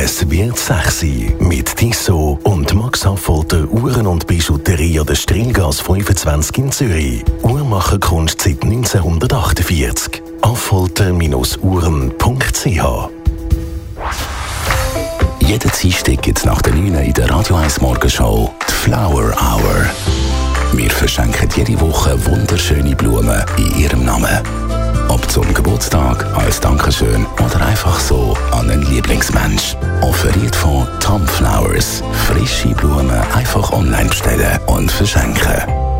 Es wird sexy mit Tissot und Max Affolter Uhren und Bijouterie an der Strelgasse 25 in Zürich. Uhrmacherkunst seit 1948. Affolter-uhren.ch. Jeden Dienstag gibt es nach der 9 in der Radio 1 Morgenshow die Flower Hour. Wir verschenken jede Woche wunderschöne Blumen in ihrem Namen. Ob zum Geburtstag, als Dankeschön oder einfach so an einen Lieblingsmensch. Offeriert von Tom Flowers. Frische Blumen einfach online bestellen und verschenken.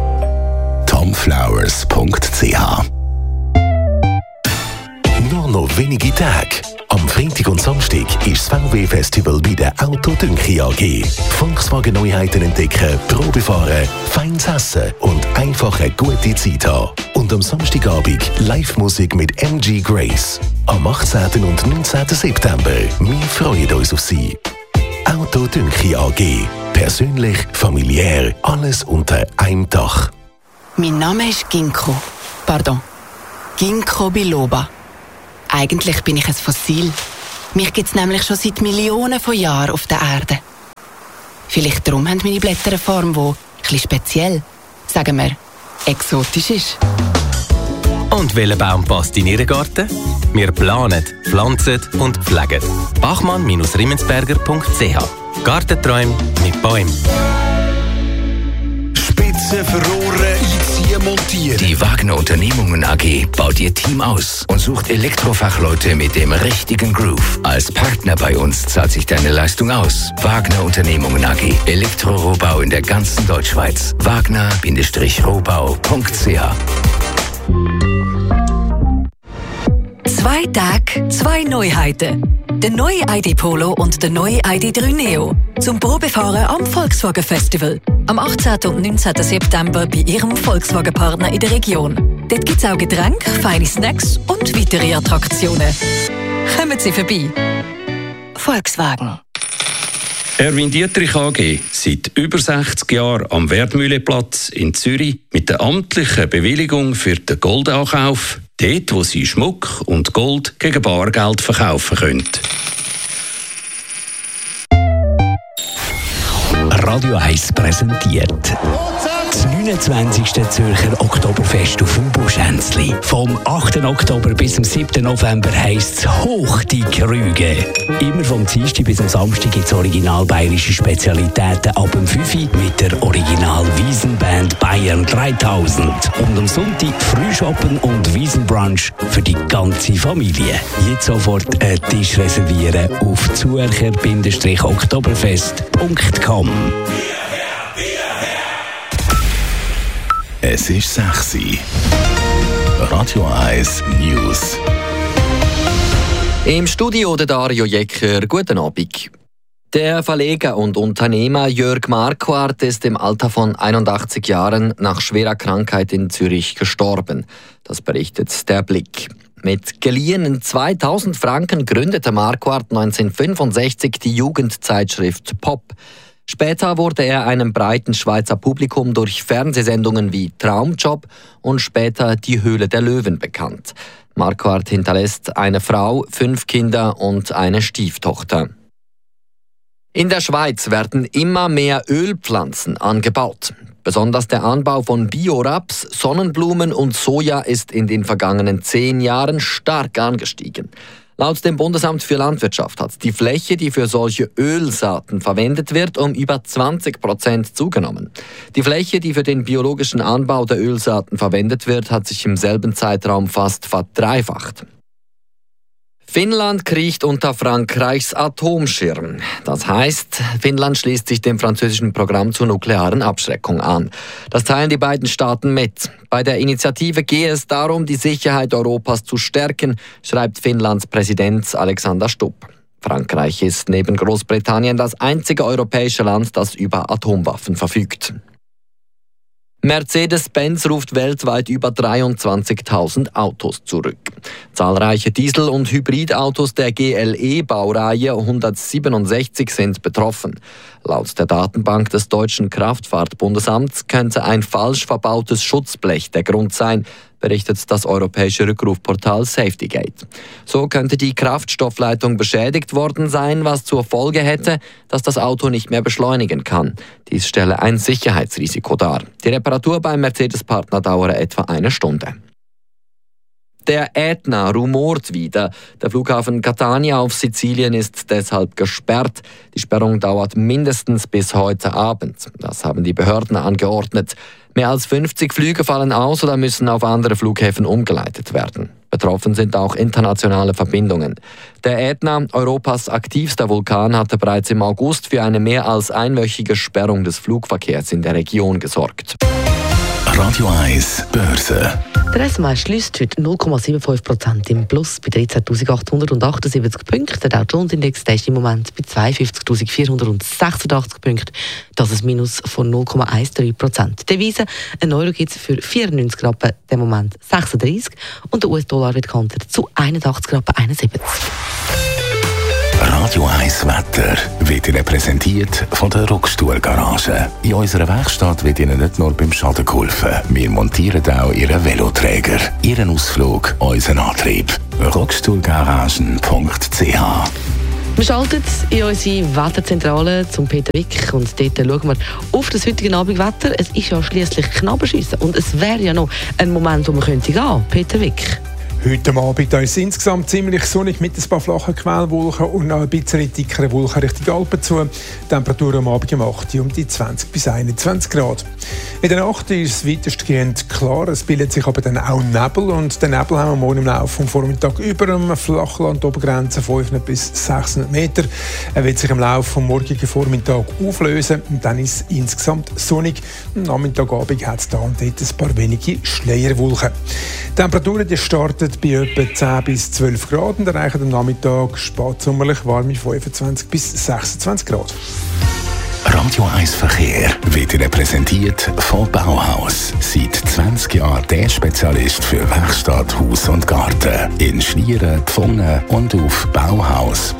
tomflowers.ch. Nur noch wenige Tage. Am Freitag und Samstag ist das VW-Festival bei der Autodünki AG. Volkswagen-Neuheiten entdecken, Probe fahren, feines Essen und einfach eine gute Zeit haben. Und am Samstagabend Live-Musik mit MG Grace. Am 18. und 19. September. Wir freuen uns auf Sie. Autodünki AG. Persönlich, familiär, alles unter einem Dach. Mein Name ist Ginkgo biloba. Eigentlich bin ich ein Fossil. Mich gibt es nämlich schon seit Millionen von Jahren auf der Erde. Vielleicht darum haben meine Blätter eine Form, die ein bisschen speziell, sagen wir, exotisch ist. Und welcher Baum passt in Ihren Garten? Wir planen, pflanzen und pflegen. Bachmann-Riemensberger.ch. Gartenträume mit Bäumen. Spitze verrohren, einziehen, montieren. Die Wagner Unternehmungen AG baut ihr Team aus und sucht Elektrofachleute mit dem richtigen Groove. Als Partner bei uns zahlt sich deine Leistung aus. Wagner Unternehmungen AG. Elektrorohbau in der ganzen Deutschschweiz. Wagner-rohbau.ch. 2 Tage, 2 Neuheiten. Der neue ID Polo und der neue ID3 Neo. Zum Probefahren am Volkswagen Festival. Am 18. und 19. September bei Ihrem Volkswagen-Partner in der Region. Dort gibt es auch Getränke, feine Snacks und weitere Attraktionen. Kommen Sie vorbei. Volkswagen. Erwin Dietrich AG, seit über 60 Jahren am Wertmühleplatz in Zürich mit der amtlichen Bewilligung für den Goldankauf, dort wo Sie Schmuck und Gold gegen Bargeld verkaufen können. Radio 1 präsentiert das 29. Zürcher Oktoberfest auf dem Buschhänzli. Vom 8. Oktober bis zum 7. November heisst es Hoch die Krüge. Immer vom Dienstag bis zum Samstag gibt es original bayerische Spezialitäten ab dem 5 mit der Original-Wiesenband Bayern 3000. Und am Sonntag Frühschoppen und Wiesenbrunch für die ganze Familie. Jetzt sofort einen Tisch reservieren auf zürcher-oktoberfest.com. Es ist sexy. Radio 1 News. Im Studio der Dario Jecker. Guten Abend. Der Verleger und Unternehmer Jörg Marquardt ist im Alter von 81 Jahren nach schwerer Krankheit in Zürich gestorben. Das berichtet der Blick. Mit geliehenen 2000 Franken gründete Marquardt 1965 die Jugendzeitschrift Pop. Später wurde er einem breiten Schweizer Publikum durch Fernsehsendungen wie Traumjob und später Die Höhle der Löwen bekannt. Marquardt hinterlässt eine Frau, 5 Kinder und eine Stieftochter. In der Schweiz werden immer mehr Ölpflanzen angebaut. Besonders der Anbau von Bioraps, Sonnenblumen und Soja ist in den vergangenen 10 Jahren stark angestiegen. Laut dem Bundesamt für Landwirtschaft hat die Fläche, die für solche Ölsaaten verwendet wird, um über 20% zugenommen. Die Fläche, die für den biologischen Anbau der Ölsaaten verwendet wird, hat sich im selben Zeitraum fast verdreifacht. Finnland kriecht unter Frankreichs Atomschirm. Das heißt, Finnland schließt sich dem französischen Programm zur nuklearen Abschreckung an. Das teilen die beiden Staaten mit. Bei der Initiative gehe es darum, die Sicherheit Europas zu stärken, schreibt Finnlands Präsident Alexander Stubb. Frankreich ist neben Großbritannien das einzige europäische Land, das über Atomwaffen verfügt. Mercedes-Benz ruft weltweit über 23.000 Autos zurück. Zahlreiche Diesel- und Hybridautos der GLE-Baureihe 167 sind betroffen. Laut der Datenbank des Deutschen Kraftfahrtbundesamts könnte ein falsch verbautes Schutzblech der Grund sein, berichtet das europäische Rückrufportal SafetyGate. So könnte die Kraftstoffleitung beschädigt worden sein, was zur Folge hätte, dass das Auto nicht mehr beschleunigen kann. Dies stelle ein Sicherheitsrisiko dar. Die Reparatur beim Mercedes-Partner dauere etwa 1 Stunde. Der Ätna rumort wieder. Der Flughafen Catania auf Sizilien ist deshalb gesperrt. Die Sperrung dauert mindestens bis heute Abend. Das haben die Behörden angeordnet. Mehr als 50 Flüge fallen aus oder müssen auf andere Flughäfen umgeleitet werden. Betroffen sind auch internationale Verbindungen. Der Ätna, Europas aktivster Vulkan, hatte bereits im August für eine mehr als einwöchige Sperrung des Flugverkehrs in der Region gesorgt. Radio 1 Börse. Der SMA schliesst heute 0,75% im Plus bei 13.878 Punkten. Der Dow Jones Index ist im Moment bei 52.486 Punkten. Das ist ein Minus von 0,13%. Devise, ein Euro gibt es für 94 Rappen, im Moment 36. Und der US-Dollar wird gehandelt zu 81,71 Rappen. Radio 1 Wetter wird Ihnen präsentiert von der Rockstuhl-Garage. In unserer Werkstatt wird Ihnen nicht nur beim Schaden geholfen. Wir montieren auch Ihren Veloträger, Ihren Ausflug, unseren Antrieb. Rockstuhlgaragen.ch. Wir schalten in unsere Wetterzentrale zum Peter Wick und dort schauen wir auf das heutige Abendwetter. Es ist ja schliesslich Knabberschiessen und es wäre ja noch ein Moment, wo man könnte gehen. Peter Wick. Heute Abend ist es insgesamt ziemlich sonnig mit ein paar flachen Quellwolken und noch ein bisschen dickere Wolken Richtung Alpen zu. Die Temperatur am Abend um 8 um die 20 bis 21 Grad. In der Nacht ist es weitestgehend klar, es bildet sich aber dann auch Nebel und den Nebel haben wir morgen im Laufe des Vormittags über dem Flachland Obergrenze 500 bis 600 Meter. Er wird sich im Laufe des morgigen Vormittags auflösen und dann ist es insgesamt sonnig. Am Nachmittagabend hat es da und dort ein paar wenige Schleierwolken. Die Temperaturen die starten bei etwa 10 bis 12 Grad und erreichen am Nachmittag spätsommerlich warme 25 bis 26 Grad. Radio 1 Verkehr wird Ihnen präsentiert von Bauhaus. Seit 20 Jahren der Spezialist für Werkstatt, Haus und Garten. In Schlieren, Pfungen und auf bauhaus.ch.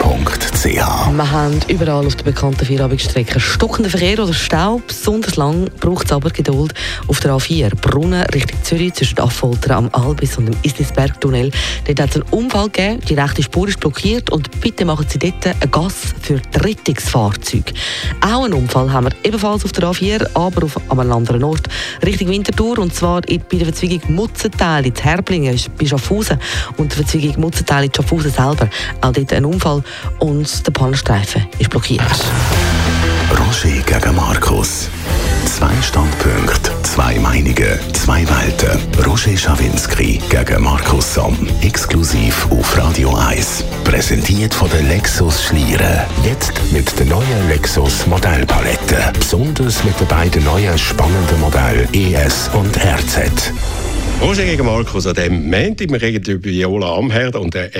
Wir haben überall auf der bekannten Vierabendstrecke stockenden Verkehr oder Stau. Besonders lang braucht es aber Geduld auf der A4. Brunnen Richtung Zürich zwischen Affoltern am Albis und dem Islisbergtunnel. Dort hat es einen Unfall gegeben. Die rechte Spur ist blockiert und bitte machen Sie dort ein Gas für die Rettungsfahrzeuge. Auch einen Unfall haben wir ebenfalls auf der A4, aber an einem anderen Ort. Richtung Winterthur, und zwar bei der Verzweigung Mutzental in Herblingen bei Schaffhausen und der Verzweigung Mutzental in Schaffhausen selber. Auch dort ein Unfall und der Pannenstreifen ist blockiert. Roger gegen Markus. 2 Standpunkte, 2 Meinungen, 2 Welten. Roger Schawinski gegen Markus Somm. Exklusiv auf Radio 1. Präsentiert von der Lexus Schlieren. Jetzt mit der neuen Lexus Modellpalette. Besonders mit den beiden neuen spannenden Modellen ES und RZ. Roger gegen Markus an dem Montag. Wir reden über Viola Amherd und der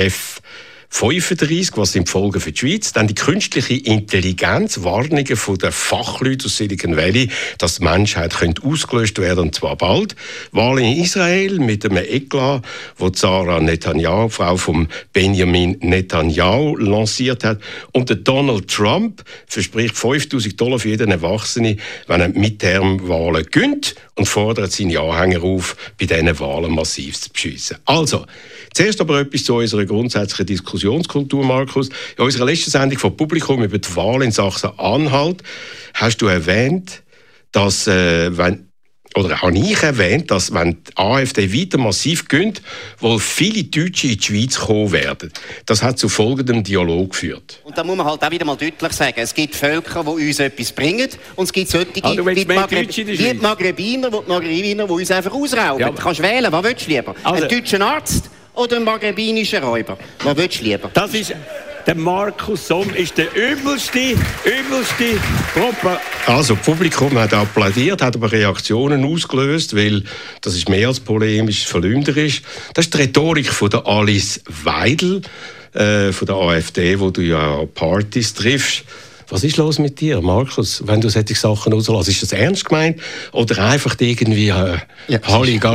F35, was sind die Folgen für die Schweiz? Dann die künstliche Intelligenz, Warnungen von den Fachleuten aus Silicon Valley, dass die Menschheit könnte ausgelöscht werden, und zwar bald. Wahlen in Israel mit einem Eklat, wo Sarah Netanyahu, Frau von Benjamin Netanyahu, lanciert hat. Und der Donald Trump verspricht $5.000 für jeden Erwachsenen, wenn er Midterm-Wahlen gönnt, und fordert seine Anhänger auf, bei diesen Wahlen massiv zu beschiessen. Also, zuerst aber etwas zu unserer grundsätzlichen Diskussionskultur, Markus. In unserer letzten Sendung vom Publikum über die Wahl in Sachsen-Anhalt hast du erwähnt, dass, wenn die AfD weiter massiv gönnt, wohl viele Deutsche in die Schweiz kommen werden. Das hat zu folgendem Dialog geführt. Und da muss man halt auch wieder mal deutlich sagen, es gibt Völker, die uns etwas bringen, und es gibt solche wie die Maghrebiner, die uns einfach ausrauben. Ja, du kannst wählen, was willst du lieber? Einen deutschen Arzt oder einen maghrebinischen Räuber? Was willst du lieber? Das ist... Der Markus Somm ist der übelste Gruppe. Also, das Publikum hat applaudiert, hat aber Reaktionen ausgelöst, weil das ist mehr als polemisch, verleumderisch. Das ist die Rhetorik von der Alice Weidel, von der AfD, wo du ja an Partys triffst. Was ist los mit dir, Markus, wenn du solche Sachen rauslässt? Ist das ernst gemeint oder einfach irgendwie Halligalli?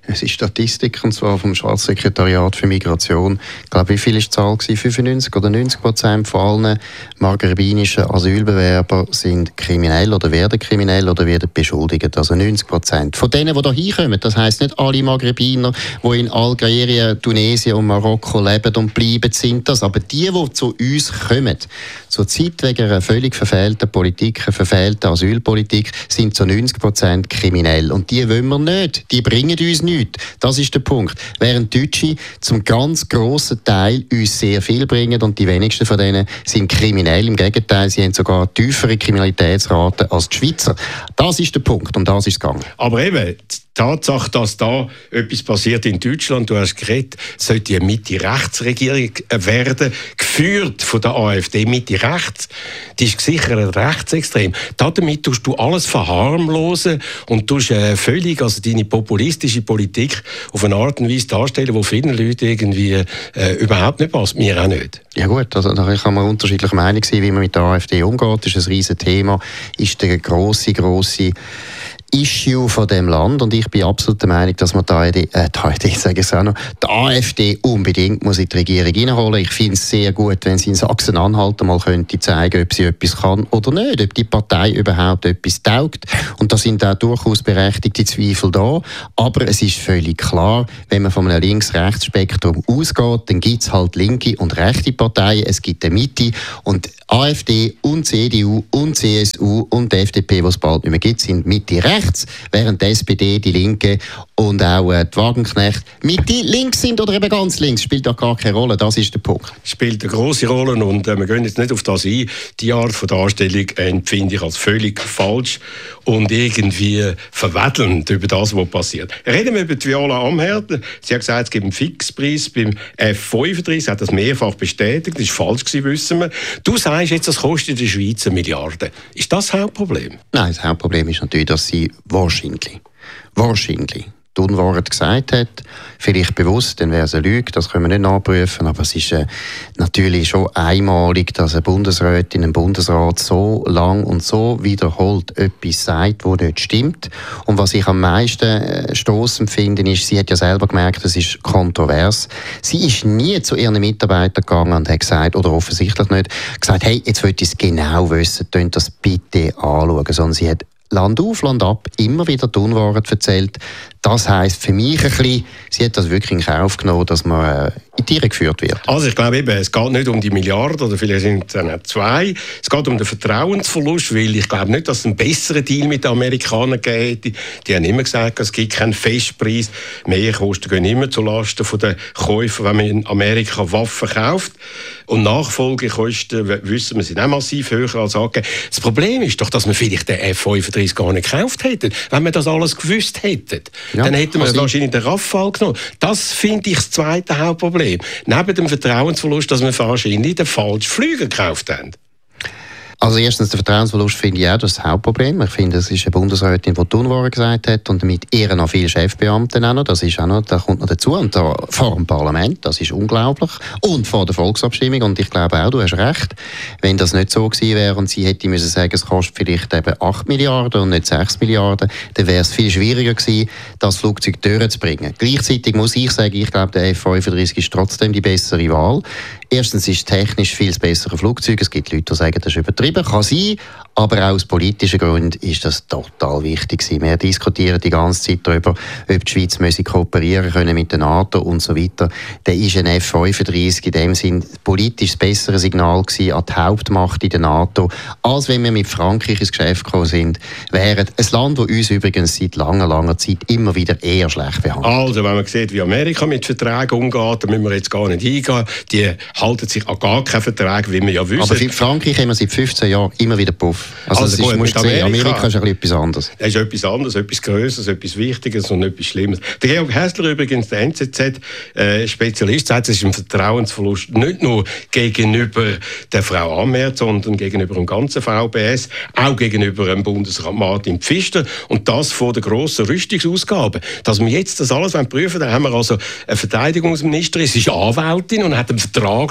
Es ist Statistik, und zwar vom Staatssekretariat für Migration. Ich glaube, wie viel war die Zahl? 95 oder 90% von allen maghrebinischen Asylbewerbern sind kriminell oder werden beschuldigt. Also 90%. Von denen, die da hinkommen, das heisst nicht alle Maghrebiner, die in Algerien, Tunesien und Marokko leben und bleiben, sind das. Aber die zu uns kommen, zurzeit wegen einer völlig verfehlten Politik, einer verfehlten Asylpolitik, sind zu 90% kriminell. Und die wollen wir nicht. Die bringen uns nichts. Das ist der Punkt. Während Deutsche zum ganz grossen Teil uns sehr viel bringen und die wenigsten von denen sind kriminell. Im Gegenteil, sie haben sogar tiefere Kriminalitätsraten als die Schweizer. Das ist der Punkt, um das ist es gegangen. Aber eben, die Tatsache, dass da etwas passiert in Deutschland, du hast geredet, sollte eine Mitte-Rechts-Regierung werden, geführt von der AfD, Mitte-Rechts, die ist gesichert rechtsextrem. Damit tust du alles verharmlosen und tust völlig, also deine populistische Politik auf eine Art und Weise darstellen, die vielen Leuten irgendwie überhaupt nicht passt, mir auch nicht. Ja gut, also da kann man unterschiedliche Meinungen sein, wie man mit der AfD umgeht. Das ist ein riesen Thema, ist der grosse Issue von dem Land, und ich bin absolut der Meinung, dass man die AfD unbedingt muss in die Regierung reinholen. Ich finde es sehr gut, wenn sie in Sachsen-Anhalt mal könnte zeigen, ob sie etwas kann oder nicht, ob die Partei überhaupt etwas taugt. Und da sind auch durchaus berechtigte Zweifel da. Aber es ist völlig klar, wenn man von einem Links-Rechts-Spektrum ausgeht, dann gibt es halt linke und rechte Parteien, es gibt eine Mitte, und AfD und CDU und CSU und die FDP, die es bald nicht mehr gibt, sind Mitte-Rechts, während die SPD, die Linke und auch die Wagenknecht Mitte-Links sind oder eben ganz links, spielt doch gar keine Rolle, das ist der Punkt. Spielt eine grosse Rolle, und wir gehen jetzt nicht auf das ein. Die Art von Darstellung empfinde ich als völlig falsch und irgendwie verweddelnd über das, was passiert. Reden wir über die Viola Amherd. Sie hat gesagt, es gibt einen Fixpreis beim F35, sie hat das mehrfach bestätigt, das war falsch gewesen, wissen wir. Du sagst jetzt, das kostet in der Schweiz 1 Milliarde. Ist das das Hauptproblem? Nein, das Hauptproblem ist natürlich, dass sie wahrscheinlich die Unwahrheit gesagt hat, vielleicht bewusst, dann wäre es eine Lüge, das können wir nicht nachprüfen, aber es ist natürlich schon einmalig, dass eine Bundesrätin, ein Bundesrat so lang und so wiederholt etwas sagt, das nicht stimmt. Und was ich am meisten stossend finde, ist, sie hat ja selber gemerkt, es ist kontrovers. Sie ist nie zu ihren Mitarbeitern gegangen und hat gesagt, oder offensichtlich nicht, gesagt, hey, jetzt will ich es genau wissen, könnt das bitte anschauen, sondern sie hat Land auf, Land ab, immer wieder die Unwahrheit erzählt. Das heisst für mich ein bisschen, sie hat das wirklich in Kauf genommen, dass man in die Irre geführt wird. Also ich glaube eben, es geht nicht um die Milliarden, oder vielleicht sind es dann 2. Es geht um den Vertrauensverlust, weil ich glaube nicht, dass es einen besseren Deal mit den Amerikanern gegeben hätte. Die haben immer gesagt, es gibt keinen Festpreis. Mehrkosten gehen immer zulasten der Käufer, wenn man in Amerika Waffen kauft. Und Nachfolgekosten, wissen wir, sind auch massiv höher als angegeben. Das Problem ist doch, dass wir vielleicht den F-35 gar nicht gekauft hätten. Wenn wir das alles gewusst hätten, dann hätten wir wahrscheinlich den Rafale genommen. Das finde ich das zweite Hauptproblem. Neben dem Vertrauensverlust, dass wir wahrscheinlich den falschen Flüger gekauft haben. Also erstens, der Vertrauensverlust finde ich auch das Hauptproblem. Ich finde, es ist eine Bundesrätin, die Unwahrheit gesagt hat, und mit ihr noch viele Chefbeamte auch. Das ist auch noch, da kommt noch dazu. Und da vor dem Parlament, das ist unglaublich. Und vor der Volksabstimmung. Und ich glaube auch, du hast recht, wenn das nicht so gewesen wäre und sie hätte müssen sagen, es kostet vielleicht eben 8 Milliarden und nicht 6 Milliarden, dann wäre es viel schwieriger gewesen, das Flugzeug durchzubringen. Gleichzeitig muss ich sagen, ich glaube, der F-35 ist trotzdem die bessere Wahl. Erstens ist es technisch viel bessere Flugzeug. Es gibt Leute, die sagen, das ist übertrieben. Kann sein, aber auch aus politischen Gründen ist das total wichtig. Wir diskutieren die ganze Zeit darüber, ob die Schweiz kooperieren können mit der NATO und so weiter. Da ist ein F-35 in dem Sinn politisch das bessere Signal gewesen an die Hauptmacht in der NATO, als wenn wir mit Frankreich ins Geschäft gekommen sind. Während ein Land, das uns übrigens seit langer Zeit immer wieder eher schlecht behandelt. Also, wenn man sieht, wie Amerika mit Verträgen umgeht, da müssen wir jetzt gar nicht eingehen. Die halten sich an gar keinen Vertrag, wie wir ja wissen. Aber für Frankreich haben wir seit 15 Jahren immer wieder Puff. Also gut, musst sehen, Amerika ist etwas anderes. Das ist etwas anderes, etwas Größeres, etwas Wichtiges und etwas Schlimmes. Der Georg Hässler übrigens, der NZZ-Spezialist, sagt, es ist ein Vertrauensverlust nicht nur gegenüber der Frau Amherd, sondern gegenüber dem ganzen VBS, auch gegenüber dem Bundesrat Martin Pfister, und das vor der grossen Rüstungsausgabe. Dass wir jetzt das alles prüfen wollen, da haben wir also eine Verteidigungsministerin, sie ist Anwältin und hat einen Vertrag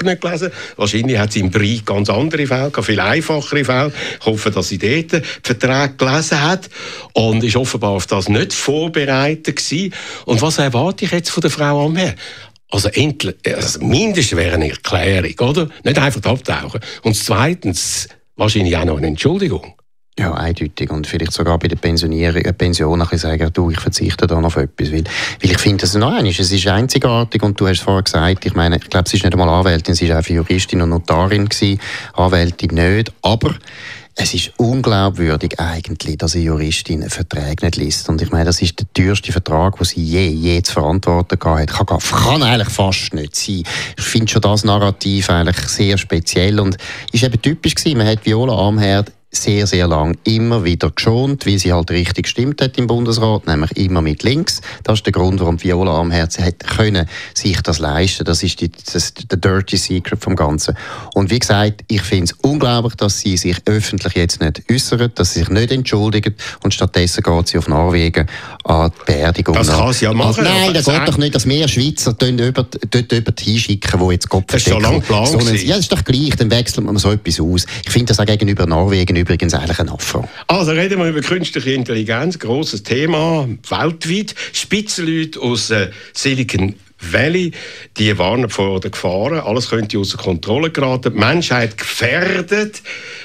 nicht gelesen. Wahrscheinlich hat sie im Brief ganz andere Fälle, viel einfachere Fälle. Ich hoffe, dass sie dort die Verträge gelesen hat und ist offenbar auf das nicht vorbereitet gewesen. Und was erwarte ich jetzt von der Frau Amherd? Also mindestens wäre eine Erklärung, oder? Nicht einfach abtauchen. Und zweitens wahrscheinlich auch noch eine Entschuldigung. Ja, eindeutig. Und vielleicht sogar bei der Pension ein bisschen sagen, du, ich verzichte da noch auf etwas. Weil ich finde, das noch einmal, es ist einzigartig und du hast vorher gesagt, ich glaube, sie ist nicht einmal Anwältin, sie war auch Juristin und Notarin gewesen, Anwältin nicht, aber es ist unglaubwürdig eigentlich, dass eine Juristin Verträge nicht liest. Und ich meine, das ist der teuerste Vertrag, den sie je zu verantworten gehabt hat. Kann eigentlich fast nicht sein. Ich finde schon das Narrativ eigentlich sehr speziell und ist eben typisch gewesen. Man hat Viola Amherd sehr, sehr lang immer wieder geschont, weil sie halt richtig gestimmt hat im Bundesrat, nämlich immer mit links. Das ist der Grund, warum Viola Amherd können sich das leisten. Das ist der Dirty Secret vom Ganzen. Und wie gesagt, ich finde es unglaublich, dass sie sich öffentlich jetzt nicht äußert, dass sie sich nicht entschuldigt und stattdessen geht sie auf Norwegen an die Beerdigung. Das kann sie ja machen. Nein, das geht doch nicht, dass wir Schweizer dort über hinschicken, die jetzt Kopf verdecken. Das ist schon lange Plan. Ja, das ist doch gleich, dann wechselt man so etwas aus. Ich finde das auch gegenüber Norwegen übrigens eigentlich ein Affront. Also reden wir über künstliche Intelligenz, grosses Thema, weltweit. Spitzenleute aus Silicon Valley, die warnen vor den Gefahren. Alles könnte außer Kontrolle geraten. Die Menschheit gefährdet,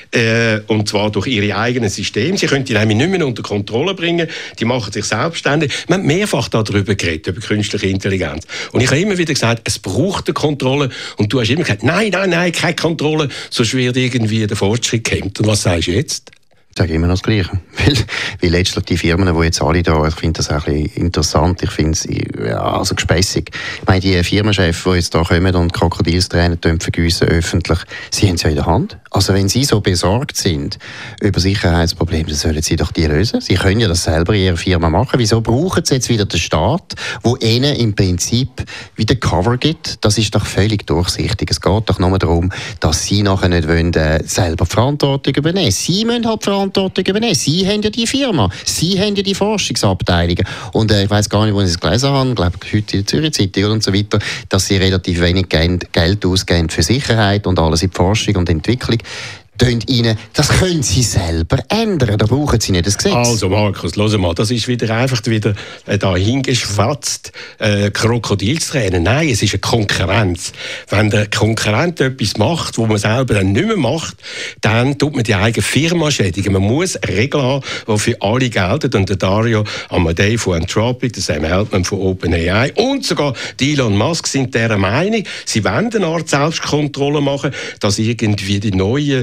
und zwar durch ihre eigenen Systeme. Sie können die nämlich nicht mehr unter Kontrolle bringen. Die machen sich selbstständig. Wir haben mehrfach darüber geredet, über künstliche Intelligenz. Und ich habe immer wieder gesagt, es braucht eine Kontrolle. Und du hast immer gesagt, nein, keine Kontrolle, sonst wird irgendwie der Fortschritt gehemmt. Und was sagst du jetzt? Ich sage immer noch das Gleiche. Weil letztlich die Firmen, die jetzt alle da, ich finde das auch ein bisschen interessant, ich finde es also gespässig. Ich meine, die Firmenchefs, die jetzt da kommen und Krokodilstränen vergiessen öffentlich, sie haben es ja in der Hand. Also wenn sie so besorgt sind über Sicherheitsprobleme, dann sollen sie doch die lösen. Sie können ja das selber in ihrer Firma machen. Wieso brauchen sie jetzt wieder den Staat, der ihnen im Prinzip wieder Cover gibt? Das ist doch völlig durchsichtig. Es geht doch nur darum, dass sie nachher nicht wollen, selber Verantwortung übernehmen. Sie müssen halt Verantwortung übernehmen. Sie haben ja die Firma. Sie haben ja die Forschungsabteilungen. Und ich weiss gar nicht, wo ich es gelesen habe, ich glaube heute in der Zürich Zeitung und so weiter, dass sie relativ wenig Geld ausgeben für Sicherheit und alles in die Forschung und Entwicklung. Das können sie selber ändern, da brauchen sie nicht das Gesetz. Also Markus, hör mal, das ist einfach wieder dahingeschwatzt Krokodilstränen. Nein, es ist eine Konkurrenz. Wenn der Konkurrent etwas macht, wo man selber dann nicht mehr macht, dann tut man die eigene Firma schädigen. Man muss Regeln haben, die für alle gelten. Und der Dario Amodei von Anthropic, der Sam Altman von OpenAI und sogar Elon Musk sind dieser Meinung, sie wollen eine Art Selbstkontrolle machen, dass irgendwie die neuen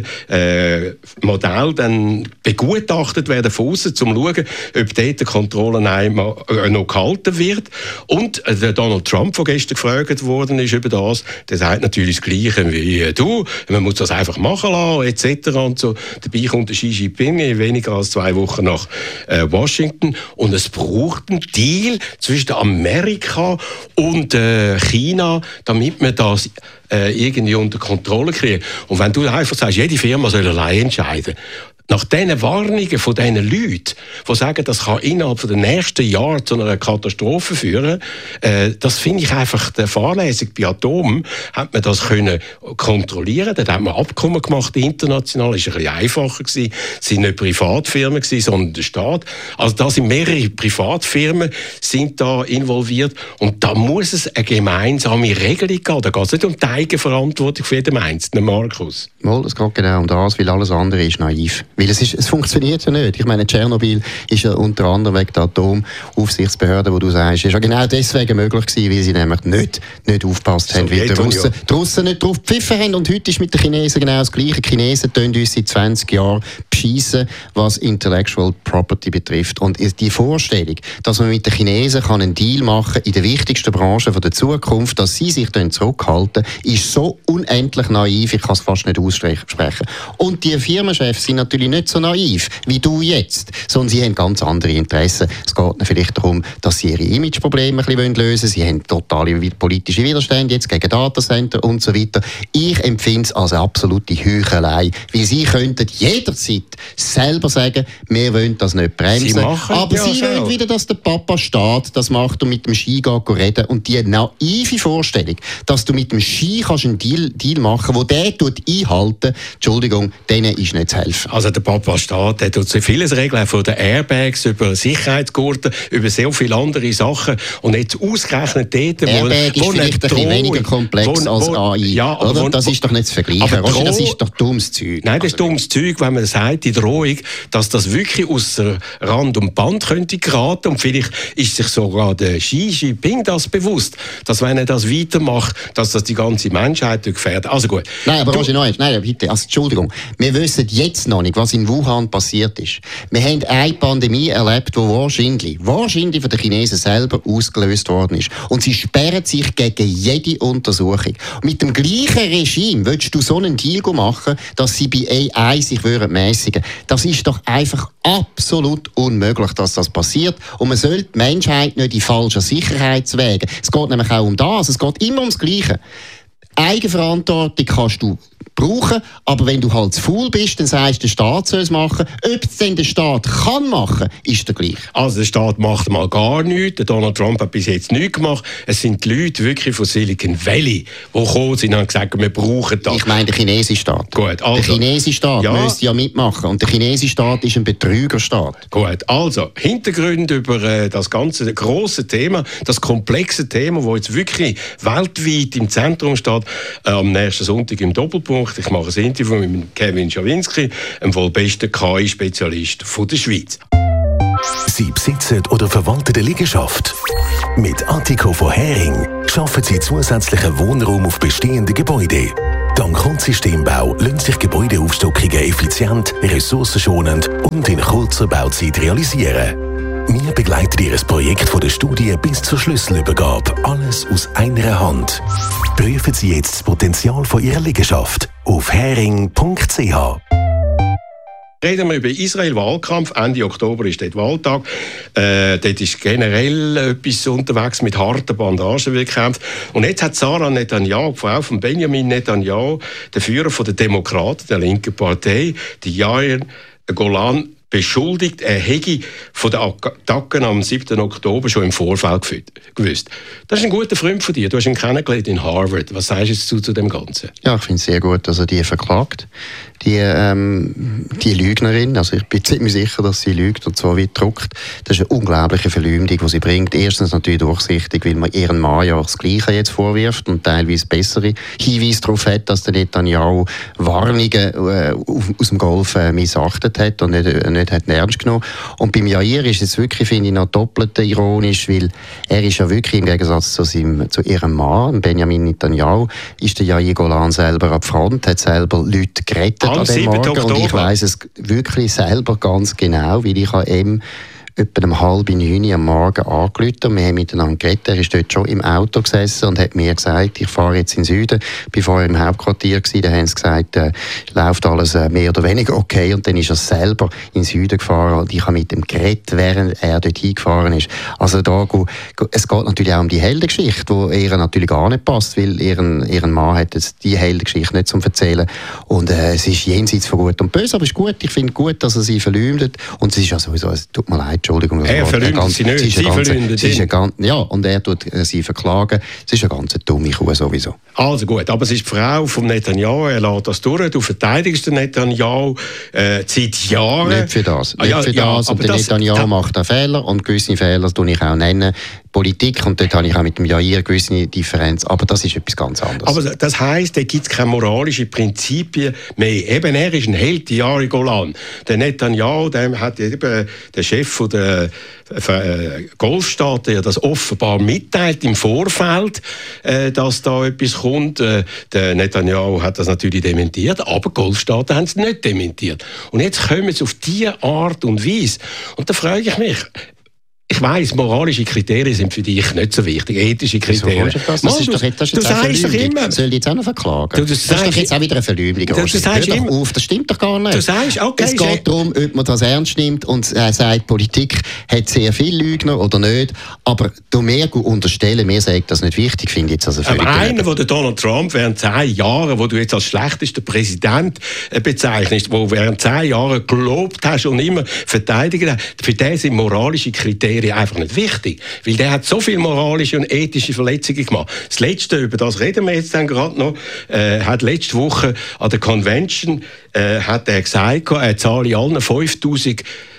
Modell dann begutachtet werden von außen, um zu schauen, ob dort die Kontrolle noch gehalten wird. Und der Donald Trump, der gestern gefragt worden ist über das, der sagt natürlich das Gleiche wie du. Man muss das einfach machen lassen, etc. Und so. Dabei kommt der Xi Jinping weniger als 2 Wochen nach Washington. Und es braucht einen Deal zwischen Amerika und China, damit man das irgendwie unter Kontrolle kriegen. Und wenn du einfach sagst, jede Firma soll allein entscheiden, nach diesen Warnungen von diesen Leuten, die sagen, das kann innerhalb der nächsten Jahre zu einer Katastrophe führen, das finde ich einfach der fahrlässig. Bei Atom hat man das können kontrollieren. Dort hat man Abkommen gemacht, international. Das war ein bisschen einfacher gewesen. Es waren nicht Privatfirmen gewesen, sondern der Staat. Also da sind mehrere Privatfirmen sind da involviert. Und da muss es eine gemeinsame Regelung geben. Da geht es nicht um die Eigenverantwortung für jeden Einzelnen, Markus. Mal, es geht genau um das, weil alles andere ist naiv. Weil es funktioniert ja nicht. Ich meine, Tschernobyl ist ja unter anderem wegen der Atomaufsichtsbehörde, wo du sagst, ist ja genau deswegen möglich gewesen, weil sie nämlich nicht aufgepasst haben, weil die Russen nicht drauf gepfiffen haben. Und heute ist mit den Chinesen genau das Gleiche. Die Chinesen tun uns seit 20 Jahren beschissen, was Intellectual Property betrifft. Und die Vorstellung, dass man mit den Chinesen einen Deal machen kann in der wichtigsten Branche der Zukunft, dass sie sich dann zurückhalten, ist so unendlich naiv, ich kann es fast nicht aussprechen. Und die Firmenchefs sind natürlich nicht so naiv wie du jetzt, sondern sie haben ganz andere Interessen. Es geht vielleicht darum, dass sie ihre Imageprobleme ein bisschen lösen wollen. Sie haben totale politische Widerstände jetzt gegen Datacenter und so weiter. Ich empfinde es als eine absolute Heuchelei, weil sie könnten jederzeit selber sagen, wir wollen das nicht bremsen. Aber sie wollen wieder, dass der Papa Staat das macht und mit dem Ski reden. Und die naive Vorstellung, dass du mit dem Ski kannst einen Deal machen, wo der einhalten, Entschuldigung, denen ist nicht zu helfen. Also der Papa Staat, der tut so vieles regeln, von den Airbags über Sicherheitsgurte, über sehr viele andere Sachen. Und jetzt ausgerechnet dort, Airbag ist vielleicht ein bisschen weniger komplex als AI. Ja, oder? Das ist doch nicht zu vergleichen. Das ist doch dummes Zeug. Nein, das ist dummes Zeug, wenn man sagt, die Drohung, dass das wirklich außer Rand und Band könnte geraten. Und vielleicht ist sich sogar der Xi Jinping das bewusst, dass wenn er das weitermacht, dass das die ganze Menschheit gefährdet. Also gut. Nein, aber Roger, nein, bitte, also Entschuldigung. Wir wissen jetzt noch nicht, was in Wuhan passiert ist. Wir haben eine Pandemie erlebt, die wahrscheinlich von den Chinesen selber ausgelöst worden ist. Und sie sperren sich gegen jede Untersuchung. Mit dem gleichen Regime willst du so einen Deal machen, dass sie bei AI sich mäßigen. Das ist doch einfach absolut unmöglich, dass das passiert. Und man sollte die Menschheit nicht in falschen Sicherheitswegen. Es geht nämlich auch um das. Es geht immer ums Gleiche. Eigenverantwortung kannst du brauchen, aber wenn du halt zu faul bist, dann sagst du, der Staat soll es machen. Ob es denn der Staat kann machen, ist der gleich. Also der Staat macht mal gar nichts. Der Donald Trump hat bis jetzt nichts gemacht. Es sind die Leute wirklich von Silicon Valley, die gekommen sind und haben gesagt, wir brauchen das. Ich meine, der chinesische Staat. Gut, also, der chinesische Staat müsste ja mitmachen. Und der chinesische Staat ist ein Betrügerstaat. Gut, also Hintergründe über das ganze grosse Thema, das komplexe Thema, das jetzt wirklich weltweit im Zentrum steht, am nächsten Sonntag im Doppelpunkt. Ich mache ein Interview mit Kevin Schawinski, einem wohl besten KI-Spezialist der Schweiz. Sie besitzen oder verwalten eine Liegenschaft. Mit Attico von Hering schaffen Sie zusätzlichen Wohnraum auf bestehenden Gebäuden. Dank Kunstsystembau lassen sich Gebäudeaufstockungen effizient, ressourcenschonend und in kurzer Bauzeit realisieren. Wir begleiten Ihr Projekt von der Studie bis zur Schlüsselübergabe. Alles aus einer Hand. Prüfen Sie jetzt das Potenzial von Ihrer Liegenschaft auf hering.ch. Reden wir über Israel-Wahlkampf. Ende Oktober ist dort Wahltag. Dort ist generell etwas unterwegs mit harten Bandagen wird gekämpft. Und jetzt hat Sarah Netanyahu, die Frau von Benjamin Netanyahu, der Führer der Demokraten, der linken Partei, die Yair Golan, beschuldigt, er hätte von den Attacken am 7. Oktober schon im Vorfeld gewusst. Das ist ein guter Freund von dir. Du hast ihn kennengelernt in Harvard. Was sagst du zu dem Ganzen? Ja, ich finde es sehr gut, dass er die verklagt. Die Lügnerin, also ich bin ziemlich sicher, dass sie lügt und so weit druckt. Das ist eine unglaubliche Verleumdung, die sie bringt. Erstens natürlich durchsichtig, weil man ihren Mann ja das Gleiche jetzt vorwirft und teilweise bessere Hinweise darauf hat, dass der Netanyahu Warnungen aus dem Golf missachtet hat und nicht hat ernst genommen. Und beim Yair ist es wirklich, finde ich, noch doppelt ironisch, weil er ist ja wirklich im Gegensatz zu ihrem Mann, Benjamin Netanyahu, ist der Yair Golan selber an der Front, hat selber Leute gerettet an dem Morgen. Und ich weiss es wirklich selber ganz genau, weil ich an ihm etwa um 8:30 am Morgen angerufen. Wir haben miteinander geredet. Er ist dort schon im Auto gesessen und hat mir gesagt, ich fahre jetzt in den Süden. Ich war vorher im Hauptquartier gewesen, da haben sie gesagt, läuft alles mehr oder weniger okay. Und dann ist er selber in den Süden gefahren und ich habe mit ihm geredet, während er dort hingefahren ist. Also es geht natürlich auch um die Heldengeschichte, die ihr natürlich gar nicht passt, weil ihren Mann hat jetzt die Heldengeschichte nicht zum Erzählen. Und es ist jenseits von Gut und Böse, aber es ist gut. Ich finde gut, dass er sie verleumdet. Und es ist ja sowieso, es tut mir leid, Entschuldigung. Er verleumdet sie nicht, sie verleumdet ihn. Ja, und er tut sie verklagen. Es ist eine ganz dumme Kuh sowieso. Also gut, aber es ist die Frau von Netanyahu, er lässt das durch. Du verteidigst den Netanyahu seit Jahren. Nicht für das. Und der Netanyahu macht einen Fehler und gewisse Fehler tue ich auch nennen. Politik, und dort habe ich auch mit dem Yair gewisse Differenz, aber das ist etwas ganz anderes. Aber das heisst, da gibt es keine moralischen Prinzipien mehr. Eben, er ist ein Held, Yair Golan. Der Netanyahu, der hat eben der Chef der Golfstaaten ja das offenbar mitteilt im Vorfeld, dass da etwas kommt. Der Netanyahu hat das natürlich dementiert, aber Golfstaaten haben es nicht dementiert. Und jetzt kommen sie auf diese Art und Weise. Und da frage ich mich, Ich weiss, moralische Kriterien sind für dich nicht so wichtig, ethische Kriterien. Das ist doch jetzt sagst doch immer. Soll ich jetzt auch noch verklagen? Das ist doch jetzt auch wieder eine Verleumdung. Hör doch auf, das stimmt doch gar nicht. Du sagst, okay, es geht darum, ob man das ernst nimmt und sagt, Politik hat sehr viele Lügner oder nicht, aber du mir unterstellen, mir sagt das nicht wichtig, finde ich jetzt also völlig einer, der Donald Trump während 10 Jahren, wo du jetzt als schlechtester Präsident bezeichnest, wo während 10 Jahren gelobt hast und immer verteidigt hast, für den sind moralische Kriterien einfach nicht wichtig, weil der hat so viele moralische und ethische Verletzungen gemacht. Das Letzte, über das reden wir jetzt dann gerade noch, hat letzte Woche an der Convention hat er gesagt, er zahle allen $5.000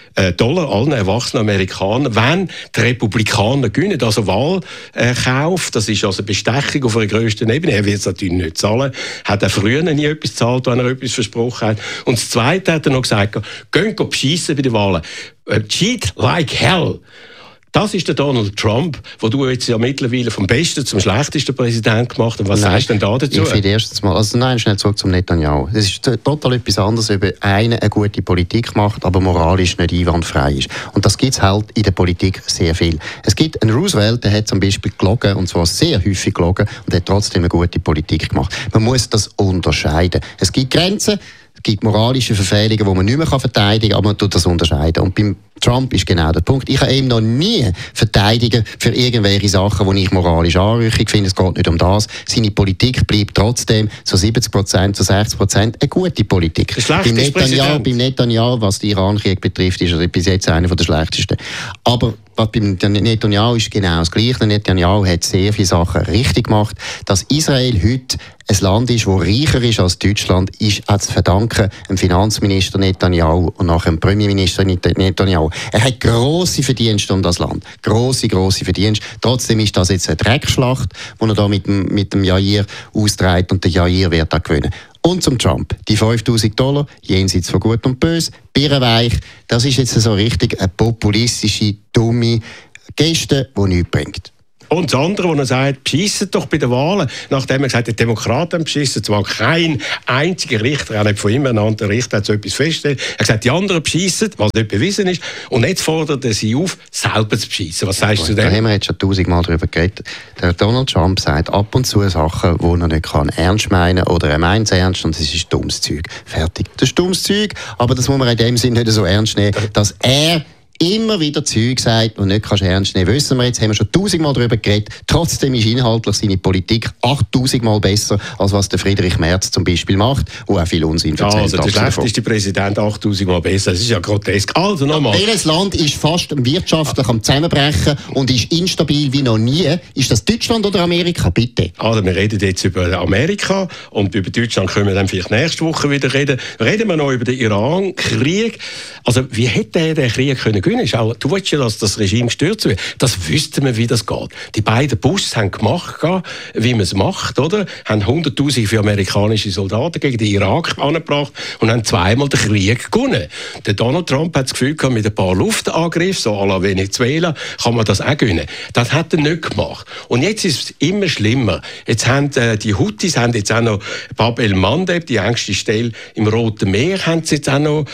allen erwachsenen Amerikanern, wenn die Republikaner gewinnen, also Wahlkauf, das ist also Bestechung auf der grössten Ebene, er wird es natürlich nicht zahlen, hat er früher nie etwas gezahlt, wenn er etwas versprochen hat. Und das Zweite hat er noch gesagt, gehen beschissen bei den Wahlen. Cheat like hell. Das ist der Donald Trump, den du jetzt ja mittlerweile vom besten zum schlechtesten Präsident gemacht hast. Was sagst du denn da dazu? Ich finde erstens mal, schnell zurück zum Netanyahu. Es ist total etwas anderes, ob einer eine gute Politik macht, aber moralisch nicht einwandfrei ist. Und das gibt es halt in der Politik sehr viel. Es gibt einen Roosevelt, der hat zum Beispiel gelogen, und zwar sehr häufig gelogen, und hat trotzdem eine gute Politik gemacht. Man muss das unterscheiden. Es gibt Grenzen, es gibt moralische Verfehlungen, die man nicht mehr verteidigen kann, aber man tut das unterscheiden. Und beim Trump ist genau der Punkt. Ich habe ihn noch nie verteidigen für irgendwelche Sachen, die ich moralisch anrüche. Ich finde, es geht nicht um das. Seine Politik bleibt trotzdem zu 70%, zu 60% eine gute Politik. Beim Netanyahu, was den Iran-Krieg betrifft, ist er bis jetzt einer der schlechtesten. Aber was beim Netanyahu ist genau das Gleiche. Netanyahu hat sehr viele Sachen richtig gemacht. Dass Israel heute ein Land ist, das reicher ist als Deutschland, ist auch zu verdanken dem Finanzminister Netanyahu und nachher dem Premierminister Netanyahu. Er hat grosse Verdienste um das Land. Grosse Verdienste. Trotzdem ist das jetzt eine Dreckschlacht, die er da mit dem Jair austrägt, und der Jair wird da gewinnen. Und zum Trump. Die $5.000, jenseits von Gut und Böse, birrenweich, das ist jetzt so richtig eine populistische, dumme Geste, die nichts bringt. Und das andere, wo er sagt, beschissen doch bei den Wahlen, nachdem er gesagt hat, die Demokraten beschissen, zwar kein einziger Richter, auch nicht von ihm ernannter Richter, hat so etwas festgestellt. Er hat gesagt, die anderen beschissen, was nicht bewiesen ist, und jetzt fordert er sie auf, selber zu beschissen. Was sagst du zu dem? Da haben wir jetzt schon 1000-mal darüber geredet. Der Donald Trump sagt ab und zu Sachen, die er nicht ernst meinen kann, oder er meint es ernst, und das ist dummes Zeug. Fertig. Das ist dummes Zeug, aber das muss man in dem Sinne nicht so ernst nehmen, dass er immer wieder Zeug sagt und nicht kannst ernst nehmen. Wissen wir jetzt, haben wir schon 1000-mal darüber geredet. Trotzdem ist inhaltlich seine Politik 8000-mal besser, als was der Friedrich Merz zum Beispiel macht, wo auch viel Unsinn erzählt. Also der schlechteste Präsident 8000-mal besser. Das ist ja grotesk. Also nochmal. Welches Land ist fast wirtschaftlich am Zusammenbrechen und ist instabil wie noch nie? Ist das Deutschland oder Amerika? Bitte. Also wir reden jetzt über Amerika, und über Deutschland können wir dann vielleicht nächste Woche wieder reden. Reden wir noch über den Iran-Krieg. Also wie hätte er den Krieg können gewinnen? Du willst ja, dass das Regime gestürzt wird. Das wüssten wir, wie das geht. Die beiden Bush haben gemacht, wie man es macht, oder? Haben 100'000 für amerikanische Soldaten gegen den Irak angebracht und haben zweimal den Krieg gewonnen. Der Donald Trump hat das Gefühl gehabt, mit ein paar Luftangriffen, so à la Venezuela, kann man das auch gewinnen. Das hat er nicht gemacht. Und jetzt ist es immer schlimmer. Jetzt haben die Houthis haben jetzt auch noch Bab el-Mandeb, die engste Stelle im Roten Meer, haben sie jetzt auch noch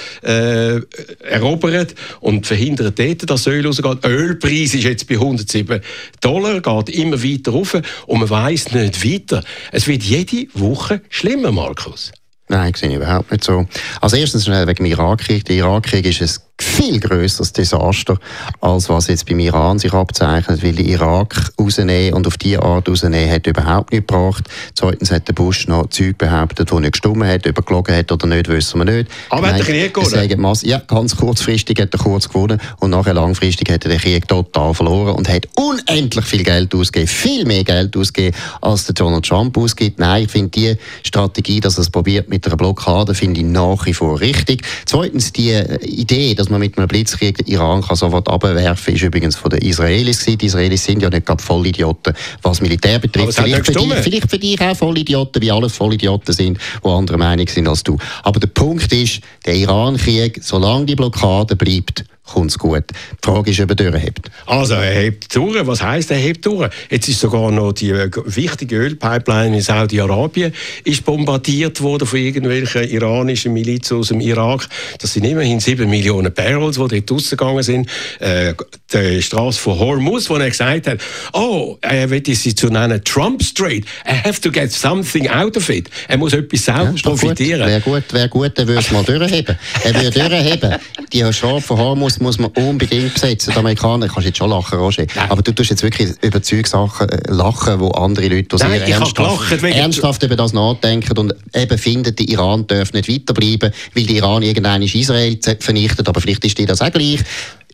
erobert und verhindert dort, dass Öl rausgeht. Der Ölpreis ist jetzt bei $107, geht immer weiter rauf, und man weiss nicht weiter. Es wird jede Woche schlimmer, Markus. Nein, sehe ich überhaupt nicht so. Also erstens schnell wegen dem Irakkrieg. Der Irakkrieg ist ein viel grösseres Desaster, als was jetzt beim Iran sich abzeichnet, weil der Irak rausnehmen und auf diese Art rausnehmen hat überhaupt nicht gebracht. Zweitens hat der Bush noch Zeug behauptet, das nicht gestimmt hat, ob er gelogen hat oder nicht, wissen wir nicht. Aber hat der Krieg gewonnen? Ja, ganz kurzfristig hat er kurz gewonnen, und nachher langfristig hat er den Krieg total verloren und hat unendlich viel Geld ausgegeben, viel mehr Geld ausgegeben, als der Donald Trump ausgibt. Nein, ich finde die Strategie, dass er es probiert mit einer Blockade, finde ich nach wie vor richtig. Zweitens die Idee, dass man mit einem Blitzkrieg den Iran kann sofort abwerfen kann, ist übrigens von den Israelis gewesen. Die Israelis sind ja nicht gerade Vollidioten, was Militär betrifft. Vielleicht für dich auch Vollidioten, wie alles Vollidioten sind, die anderer Meinung sind als du. Aber der Punkt ist, der Iran-Krieg, solange die Blockade bleibt, kommt es gut. Die Frage ist, ob er durchhebt. Also er hebt durch. Was heisst er hebt durch? Jetzt ist sogar noch die wichtige Ölpipeline in Saudi-Arabien ist bombardiert worden von irgendwelchen iranischen Milizen aus dem Irak. Das sind immerhin 7 Millionen Barrels, die dort rausgegangen sind. Die Straße von Hormuz, wo er gesagt hat, er will sie zu nennen Trump Strait. I have to get something out of it. Er muss etwas selber profitieren. Wäre gut, er würde es mal durchheben. Er würde durchheben. Die Straße von Hormuz muss man unbedingt besetzen. Die Amerikaner, kannst jetzt schon lachen, Roger. Nein. Aber du tust jetzt wirklich über Zeugsachen lachen, wo andere Leute sehr ernsthaft über das nachdenken und eben finden, der Iran darf nicht weiterbleiben, weil der Iran irgendwann Israel vernichtet, aber vielleicht ist dir das auch gleich.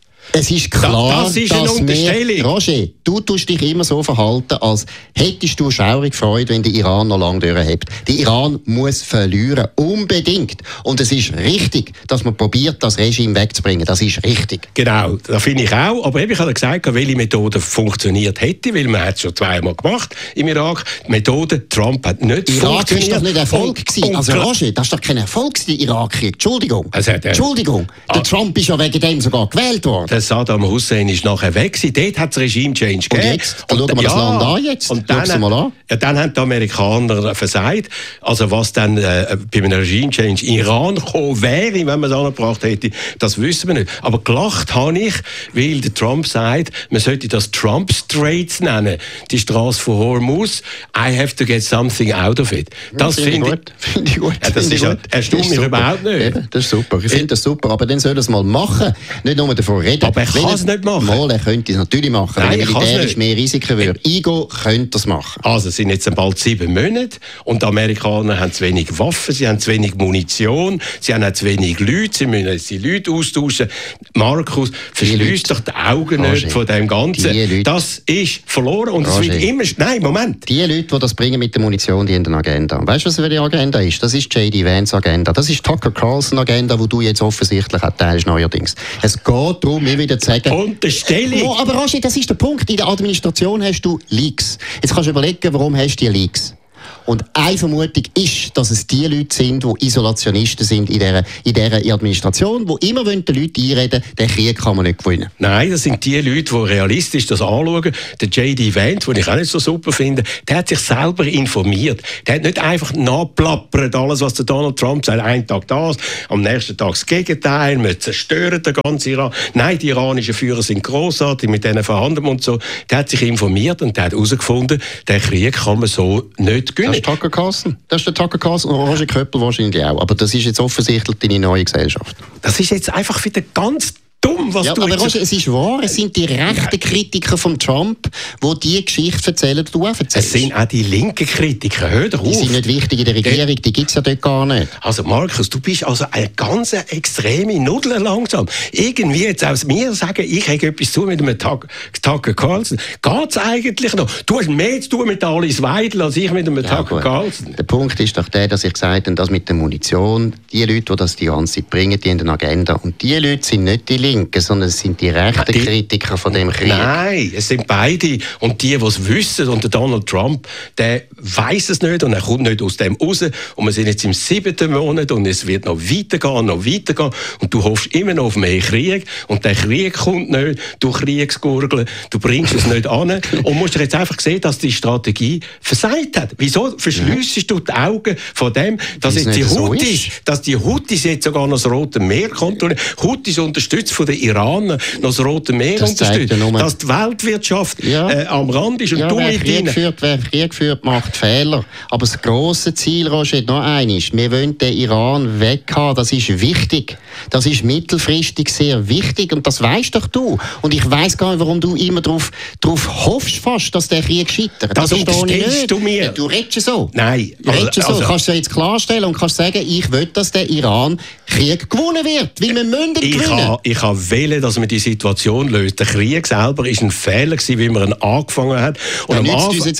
Es ist klar, das ist eine Unterstellung. Roger, du tust dich immer so verhalten, als hättest du schaurig Freude, wenn der Iran noch lange durchhebt. Der Iran muss verlieren, unbedingt. Und es ist richtig, dass man probiert, das Regime wegzubringen. Das ist richtig. Genau, das finde ich auch. Aber ich habe gesagt, welche Methode funktioniert hätte, weil man hat es schon zweimal gemacht im Irak. Die Methode Trump hat nicht Irak funktioniert. Irak ist doch nicht Erfolg gewesen. Also Roger, das ist doch kein Erfolg gewesen, der Irakkrieg. Entschuldigung. Entschuldigung. Der Trump ist ja wegen dem sogar gewählt worden. Saddam Hussein ist nachher weg gewesen. Dort hat es Regime-Change gegeben. Und jetzt? Schauen wir das Land an jetzt. Und dann haben die Amerikaner versagt. Also was dann bei einem Regime-Change in Iran gekommen wäre, wenn man es angebracht hätte, das wissen wir nicht. Aber gelacht habe ich, weil der Trump sagt, man sollte das Trump Straits nennen. Die Straße von Hormuz. I have to get something out of it. Das finde ich gut. Ja, das erstaunt mich überhaupt nicht. Eben, das ist super. Ich finde das super. Aber dann soll er es mal machen. Nicht nur davon reden. Aber er kann es nicht machen. Mal, er könnte es natürlich machen. Nein, wenn er militärisch mehr Risiken würde eingehen, könnte er es machen. Also es sind jetzt bald 7 Monate und die Amerikaner haben zu wenig Waffen, sie haben zu wenig Munition, sie haben auch zu wenig Leute, sie müssen jetzt die Leute austauschen. Markus, verschließ doch die Augen nicht von dem Ganzen. Das ist verloren und es wird immer... Nein, Moment. Die Leute, die das bringen mit der Munition, die haben eine Agenda. Weißt du, was für die Agenda ist? Das ist J.D. Vance Agenda. Das ist Tucker Carlson Agenda, die du jetzt offensichtlich auch teilst neuerdings. Es geht darum, mir wieder zu sagen... Unterstellung. Aber Roger, das ist der Punkt. In der Administration hast du Leaks. Jetzt kannst du überlegen, warum hast du die Leaks? Und eine Vermutung ist, dass es die Leute sind, die Isolationisten sind in dieser Administration, die immer den Leuten einreden, den Krieg kann man nicht gewinnen. Nein, das sind die Leute, die realistisch das anschauen. Der J.D. Vance, den ich auch nicht so super finde, der hat sich selber informiert. Der hat nicht einfach nachplappert, alles, was der Donald Trump sagt, einen Tag das, am nächsten Tag das Gegenteil, wir zerstören den ganzen Iran. Nein, die iranischen Führer sind grossartig, mit denen verhandeln und so. Der hat sich informiert und der hat herausgefunden, den Krieg kann man so nicht gewinnen. Das ist Tucker Carlson. Das ist der Tucker Carlson und Roger Köppel wahrscheinlich auch. Aber das ist jetzt offensichtlich deine neue Gesellschaft. Das ist jetzt einfach wieder ganz dumm, was du... Aber Roger, es ist wahr, es sind die rechten Kritiker von Trump, die diese Geschichte erzählen, die du auch erzählst. Es sind auch die linken Kritiker, hör doch auf. Die sind nicht wichtig in der Regierung, die gibt es ja dort gar nicht. Also Markus, du bist also eine ganz extreme Nudel langsam. Irgendwie jetzt aus mir sagen, ich habe etwas zu mit einem Tucker Carlson. Geht es eigentlich noch? Du hast mehr zu tun mit Alice Weidel als ich mit einem Tucker Carlson. Der Punkt ist doch der, dass ich gesagt habe, dass mit der Munition, die Leute, die das die ganze Zeit bringen, die haben eine Agenda. Und die Leute sind nicht die Linken, sondern es sind die rechten Kritiker von dem Krieg. Nein, es sind beide. Und die es wissen, und der Donald Trump, der weiss es nicht und er kommt nicht aus dem raus. Und wir sind jetzt im 7. Monat und es wird noch weitergehen. Und du hoffst immer noch auf mehr Krieg. Und der Krieg kommt nicht, du Kriegsgurgeln, du bringst es nicht an. Und musst dir jetzt einfach sehen, dass die Strategie versagt hat. Wieso verschliessest du die Augen von dem, dass jetzt die Houthis jetzt sogar noch das Rote Meer kontrollieren? Houthis unterstützt von den Iranern noch das Rote Meer unterstützt, dass die Weltwirtschaft am Rand ist und du mit ihnen... Wer Krieg führt, macht Fehler. Aber das grosse Ziel, Roger, noch eines, wir wollen den Iran weghaben, das ist wichtig. Das ist mittelfristig sehr wichtig und das weisst doch du. Und ich weiss gar nicht, warum du immer drauf hoffst fast, dass der Krieg scheitert. Das unterstellst du mir. Ja, du redest so. Nein. Du redest so. Kannst du jetzt klarstellen und kannst sagen, ich will, dass der Iran Krieg gewonnen wird, weil wir müssen gewinnen. Ich habe wählen, dass man die Situation löst. Der Krieg selber war ein Fehler gewesen, wie man ihn angefangen hat. Und am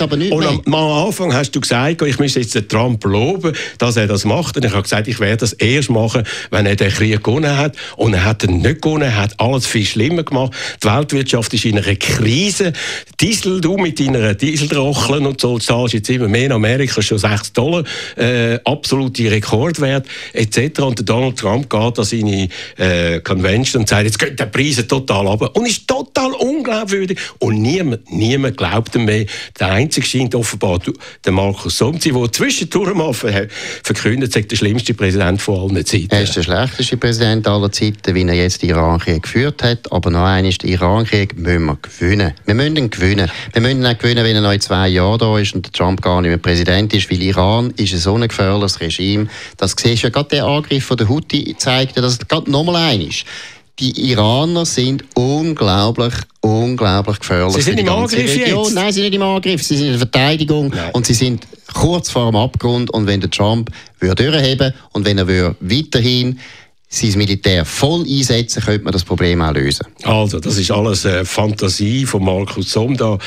Anfang hast du gesagt, ich müsse jetzt den Trump loben, dass er das macht. Und ich habe gesagt, ich werde das erst machen, wenn er den Krieg gewonnen hat. Und er hat ihn nicht gewonnen, er hat alles viel schlimmer gemacht. Die Weltwirtschaft ist in einer Krise. Diesel, du mit deiner Dieselrocheln und so, zahlst jetzt immer mehr in Amerika, schon $6, absolute Rekordwert, etc. Und der Donald Trump geht an seine Convention und sagt, gesagt, jetzt gehen die Preise total runter. Und ist total unglaubwürdig. Und niemand glaubt ihm mehr. Der Einzige scheint offenbar der Markus Somm zu sein, der zwischendurch mal verkündet, er sei der schlimmste Präsident von allen Zeiten. Er ist der schlechteste Präsident aller Zeiten, wie er jetzt den Irankrieg geführt hat. Aber noch einmal, den Irankrieg müssen wir gewinnen. Wir müssen ihn gewinnen. Wir müssen ihn nicht gewinnen, wenn er noch in 2 Jahren da ist und der Trump gar nicht mehr Präsident ist, weil Iran ist ein so ein gefährliches Regime. Das siehst du ja gerade, der Angriff von der Houthi zeigt ja, dass es gerade nochmal ein ist. Die Iraner sind unglaublich gefährlich. Sie sind im Angriff jetzt? Nein, sie sind nicht im Angriff, sie sind in der Verteidigung. Nein. Und sie sind kurz vor dem Abgrund. Und wenn der Trump durchheben und wenn er weiterhin sein Militär voll einsetzen, könnte man das Problem auch lösen. Also, das ist alles Fantasie von Markus Somm, wo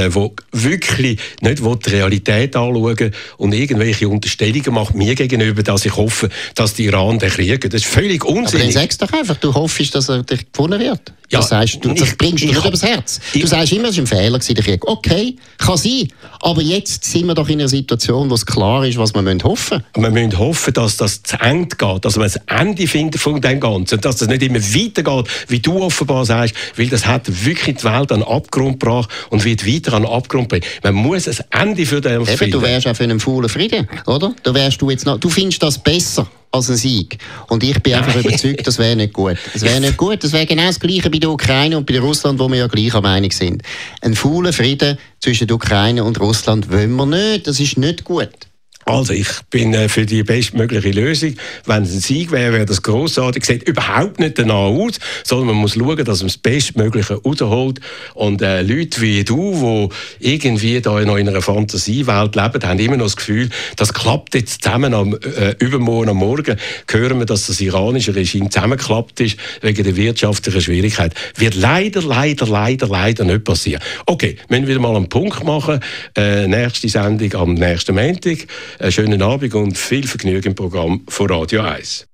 wirklich nicht die Realität anschauen und irgendwelche Unterstellungen macht mir gegenüber, dass ich hoffe, dass die Iran den kriegen. Das ist völlig unsinnig. Aber dann sagst du doch einfach, du hoffst, dass er dich gewonnen wird. Ja, das bringst du nicht übers Herz. Du sagst immer, es war ein Fehler, der Krieg. Okay, kann sein. Aber jetzt sind wir doch in einer Situation, wo es klar ist, was wir hoffen müssen. Wir müssen hoffen, dass das zu Ende geht, dass wir ein Ende finden von dem Ganzen, dass das nicht immer weitergeht, wie du offenbar sagst, weil das hat wirklich die Welt an den Abgrund gebracht und wird weiter an den Abgrund bringen. Man muss ein Ende für den finden. Du wärst auch für einen faulen Frieden, oder? Du findest das besser als ein Sieg. Und ich bin einfach überzeugt, das wäre nicht gut. Das wäre nicht gut. Das wäre genau das Gleiche bei der Ukraine und bei Russland, wo wir ja gleicher Meinung sind. Ein fauler Frieden zwischen der Ukraine und Russland wollen wir nicht. Das ist nicht gut. Also, ich bin für die bestmögliche Lösung. Wenn es ein Sieg wäre, wäre das grossartig. Sieht überhaupt nicht danach aus, sondern man muss schauen, dass man das Bestmögliche rausholt. Und Leute wie du, die irgendwie da noch in einer Fantasiewelt leben, haben immer noch das Gefühl, das klappt jetzt zusammen. Übermorgen am Morgen hören wir, dass das iranische Regime zusammengeklappt ist wegen der wirtschaftlichen Schwierigkeit. Wird leider nicht passieren. Okay, wir müssen wieder mal einen Punkt machen. Nächste Sendung am nächsten Montag. Einen schönen Abend und viel Vergnügen im Programm von Radio 1.